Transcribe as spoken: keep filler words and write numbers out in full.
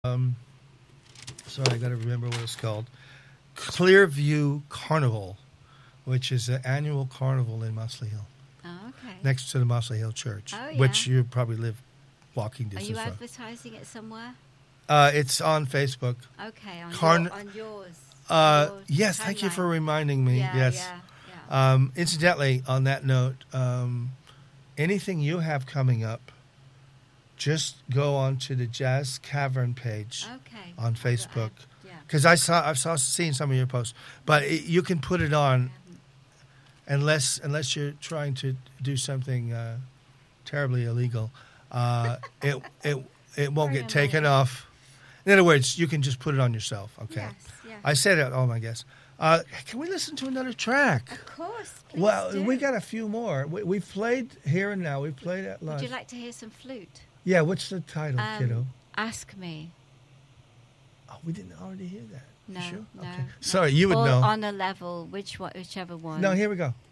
Um, sorry, I got to remember what it's called. Clearview Carnival, which is an annual carnival in Muscle Hill, Oh, okay. next to the Muscle Hill Church, Oh, yeah. which you probably live walking Are distance you from. advertising it somewhere? Uh, it's on Facebook. Okay, on, Carn- your, on yours. Uh, on your yes, thank you for timeline. reminding me. Yeah, yes. yeah, yeah. Um, incidentally, on that note, um, anything you have coming up, just go on to the Jazz Cavern page Okay. on I'll- Facebook. I'll- Yeah. Because I saw, I've saw, seen some of your posts, but it, you can put it on unless unless you're trying to do something uh, terribly illegal. Uh, it it it won't Very get taken annoying. off. In other words, you can just put it on yourself. Okay. Yes, yeah. I said it. Oh my guess. Uh, can we listen to another track? Of course. Please Well, do. we got a few more. We, we've played Here and Now. We've played at Would lunch. you like to hear some flute? Yeah. What's the title, Um, kiddo? Ask Me. Oh, we didn't already hear that. You No, sure? no, Okay. no. Sorry, you would or know. On a Level, which one, whichever one. No, here we go.